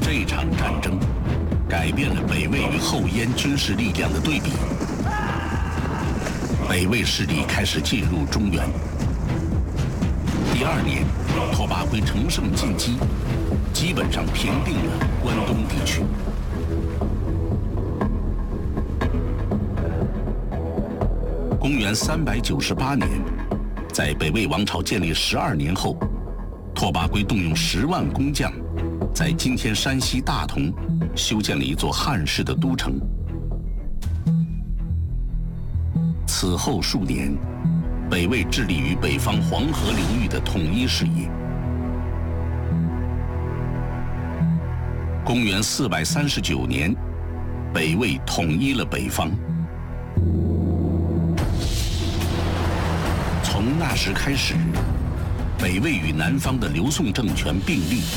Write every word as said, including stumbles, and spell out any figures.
这场战争改变了北魏与后燕军事力量的对比，北魏势力开始进入中原。第二年，拓跋圭乘胜进击，基本上平定了关东地区。公元三百九十八年，在北魏王朝建立十二年后，拓跋圭动用十万工匠，在今天山西大同修建了一座汉式的都城。此后数年，北魏致力于北方黄河流域的统一事业。公元四百三十九年，北魏统一了北方。从那时开始，北魏与南方的刘宋政权并立。